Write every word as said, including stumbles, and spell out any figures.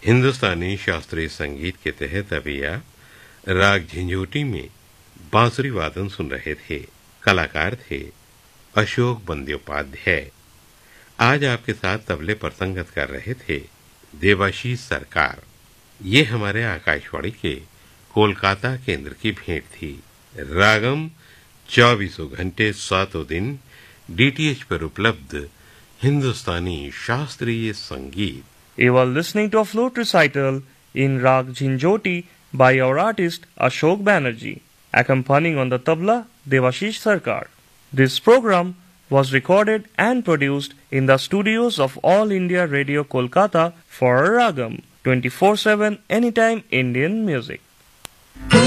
हिंदुस्तानी शास्त्रीय संगीत के तहत अभी आप राग झंझोटी में बांसुरी वादन सुन रहे थे। कलाकार थे अशोक बंद्योपाध्याय। आज आपके साथ तबले पर संगत कर रहे थे देवाशीष सरकार। ये हमारे आकाशवाणी के कोलकाता केंद्र की भेंट थी। रागम चौबीसों घंटे सातों दिन डीटीएच पर उपलब्ध हिंदुस्तानी शास्त्रीय संगीत। You are listening to a flute recital in Rag Jhinjhoti by our artist Ashok Banerjee, accompanying on the tabla Devashish Sarkar. This program was recorded and produced in the studios of All India Radio Kolkata for Ragam twenty-four seven Anytime Indian Music.